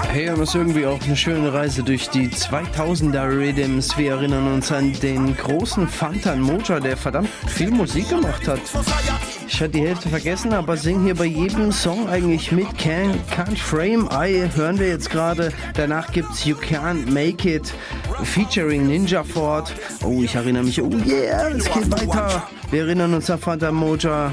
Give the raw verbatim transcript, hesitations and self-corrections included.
Hey, und es ist irgendwie auch eine schöne Reise durch die zweitausender Rhythms. Wir erinnern uns an den großen Fantan Mojah, der verdammt viel Musik gemacht hat. Ich hatte die Hälfte vergessen, aber sing hier bei jedem Song eigentlich mit. Can, Can't Frame I hören wir jetzt gerade. Danach gibt's You Can't Make It featuring Ninja Ford. Oh, ich erinnere mich. Oh yeah, es geht weiter. Wir erinnern uns an Fantan Mojah.